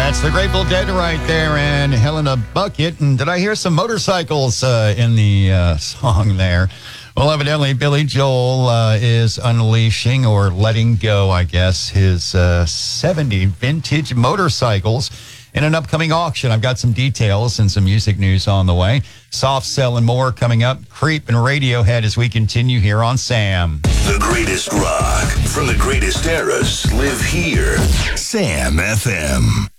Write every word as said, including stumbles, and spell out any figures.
That's the Grateful Dead right there, and Helena Bucket. And did I hear some motorcycles uh, in the uh, song there? Well, evidently, Billy Joel uh, is unleashing or letting go, I guess, his uh, seventy vintage motorcycles in an upcoming auction. I've got some details and some music news on the way. Soft Cell and more coming up. Creep and Radiohead as we continue here on Sam. The greatest rock from the greatest eras live here. Sam F M.